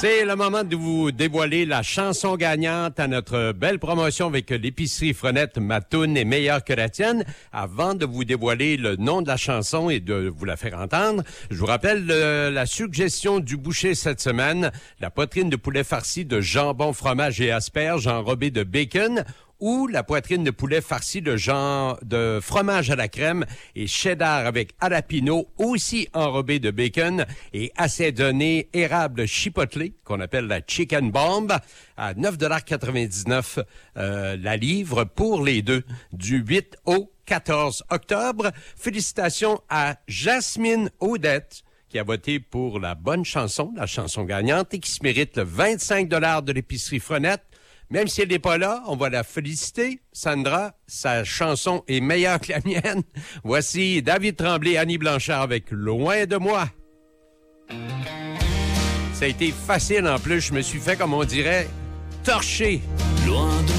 C'est le moment de vous dévoiler la chanson gagnante à notre belle promotion avec l'épicerie Frenette. Ma toune est meilleure que la tienne. Avant de vous dévoiler le nom de la chanson et de vous la faire entendre, je vous rappelle la suggestion du boucher cette semaine. La poitrine de poulet farci de jambon, fromage et asperges enrobée de bacon, ou la poitrine de poulet farcie de fromage à la crème et cheddar avec jalapeno, aussi enrobé de bacon et assaisonné érable chipotle, qu'on appelle la chicken bomb, à 9,99 $ la livre pour les deux, du 8 au 14 octobre. Félicitations à Jasmine Odette, qui a voté pour la bonne chanson, la chanson gagnante, et qui se mérite le 25 $ de l'épicerie Frenette. Même si elle n'est pas là, on va la féliciter. Sandra, sa chanson est meilleure que la mienne. Voici David Tremblay et Annie Blanchard avec Loin de moi. Ça a été facile en plus. Je me suis fait, comme on dirait, torcher. Loin de